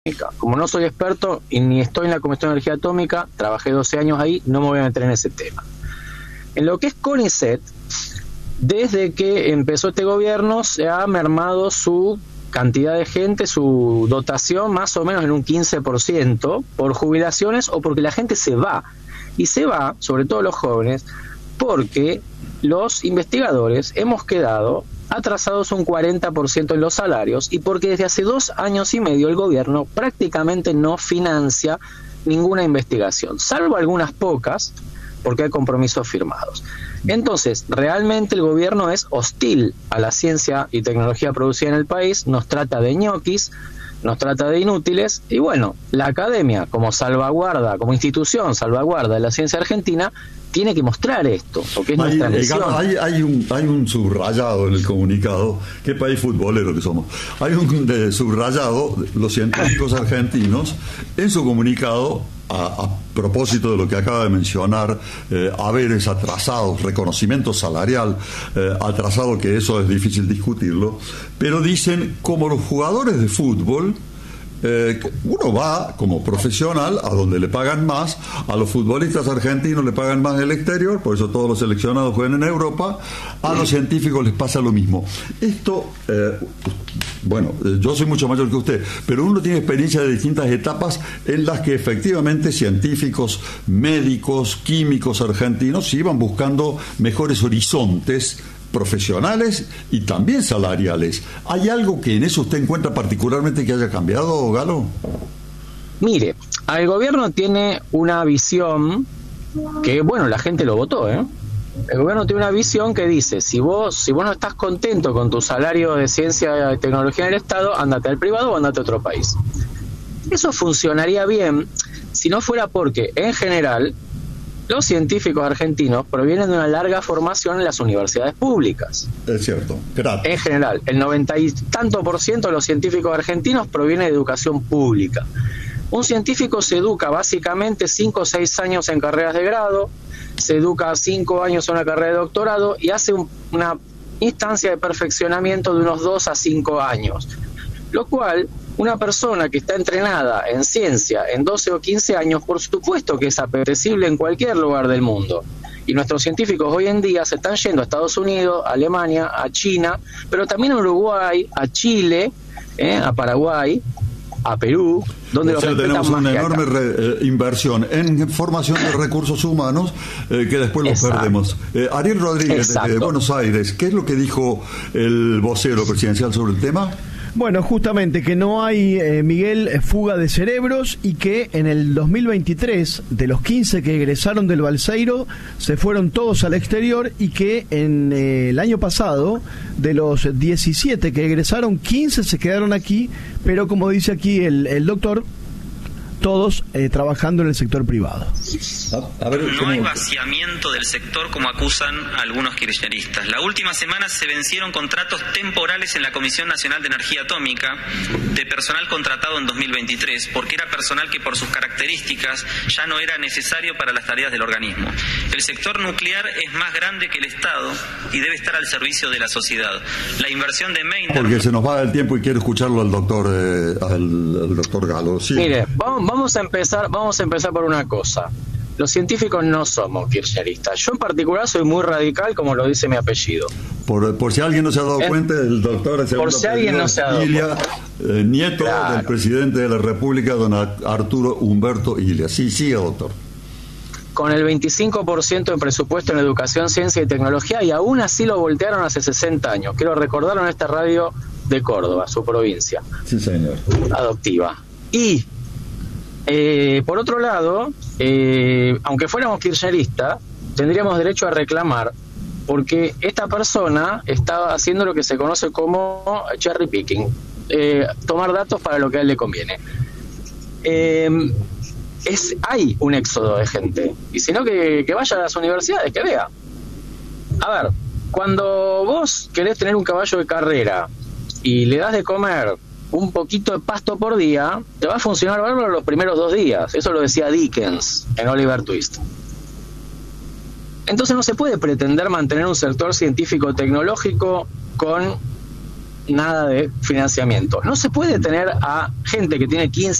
Como no soy experto y ni estoy en la Comisión de Energía Atómica, trabajé 12 años ahí, no me voy a meter en ese tema. En lo que es CONICET, desde que empezó este gobierno se ha mermado su cantidad de gente, su dotación más o menos en un 15% por jubilaciones o porque la gente se va. Y se va, sobre todo los jóvenes, porque los investigadores hemos quedado atrasados un 40% en los salarios y porque desde hace 2 años y medio el gobierno prácticamente no financia ninguna investigación, salvo algunas pocas, porque hay compromisos firmados. Entonces, realmente el gobierno es hostil a la ciencia y tecnología producida en el país, nos trata de ñoquis, nos trata de inútiles, y bueno, la academia como salvaguarda, como institución salvaguarda de la ciencia argentina, tiene que mostrar esto, porque es nuestra misión. Hay un subrayado en el comunicado, qué país futbolero que somos. Hay un subrayado, los científicos argentinos, en su comunicado, a propósito de lo que acaba de mencionar, haberes atrasados, reconocimiento salarial atrasado, que eso es difícil discutirlo, pero dicen, como los jugadores de fútbol, uno va como profesional a donde le pagan más, a los futbolistas argentinos le pagan más en el exterior, por eso todos los seleccionados juegan en Europa, a los científicos les pasa lo mismo. Esto, bueno, yo soy mucho mayor que usted, pero uno tiene experiencia de distintas etapas en las que efectivamente científicos, médicos, químicos argentinos iban buscando mejores horizontes profesionales y también salariales. ¿Hay algo que en eso usted encuentra particularmente que haya cambiado, Galo? Mire, el gobierno tiene una visión que, bueno, la gente lo votó, ¿eh? El gobierno tiene una visión que dice, si vos no estás contento con tu salario de ciencia y tecnología en el Estado, ándate al privado o ándate a otro país. Eso funcionaría bien si no fuera porque, en general, los científicos argentinos provienen de una larga formación en las universidades públicas. Es cierto, gracias. En general, el 90 y tanto % de los científicos argentinos proviene de educación pública. Un científico se educa básicamente 5 o 6 años en carreras de grado, se educa 5 años en una carrera de doctorado y hace una instancia de perfeccionamiento de unos 2 a 5 años. Lo cual, una persona que está entrenada en ciencia en 12 o 15 años, por supuesto que es apetecible en cualquier lugar del mundo. Y nuestros científicos hoy en día se están yendo a Estados Unidos, a Alemania, a China, pero también a Uruguay, a Chile, a Paraguay, a Perú, donde los tenemos una enorme inversión en formación de recursos humanos que después los perdemos. Ariel Rodríguez, de Buenos Aires, ¿qué es lo que dijo el vocero presidencial sobre el tema? Bueno, justamente que no hay, Miguel, fuga de cerebros y que en el 2023, de los 15 que egresaron del Balseiro, se fueron todos al exterior y que en el año pasado, de los 17 que egresaron, 15 se quedaron aquí, pero como dice aquí el doctor, todos trabajando en el sector privado. No hay vaciamiento del sector como acusan algunos kirchneristas. La última semana se vencieron contratos temporales en la Comisión Nacional de Energía Atómica de personal contratado en 2023, porque era personal que por sus características ya no era necesario para las tareas del organismo. El sector nuclear es más grande que el Estado y debe estar al servicio de la sociedad. La inversión de Meiner... Porque se nos va el tiempo y quiero escucharlo al doctor Galo. Sí. Mire, vamos a empezar por una cosa. Los científicos no somos kirchneristas. Yo en particular soy muy radical, como lo dice mi apellido. Por si alguien no se ha dado cuenta, el doctor por si alguien no se ha dado Ilia, nieto del presidente de la República, don Arturo Humberto Ilia. Sí, doctor. Con el 25% en presupuesto en educación, ciencia y tecnología, y aún así lo voltearon hace 60 años. Quiero recordarlo en esta radio de Córdoba, su provincia. Sí, señor. Adoptiva. Y por otro lado, aunque fuéramos kirchneristas, tendríamos derecho a reclamar, porque esta persona está haciendo lo que se conoce como cherry picking, tomar datos para lo que a él le conviene. Hay un éxodo de gente, y si no, que vaya a las universidades, que vea. A ver, cuando vos querés tener un caballo de carrera y le das de comer un poquito de pasto por día, te va a funcionar bárbaro los primeros 2 días. Eso lo decía Dickens en Oliver Twist. Entonces no se puede pretender mantener un sector científico-tecnológico con nada de financiamiento. No se puede tener a gente que tiene 15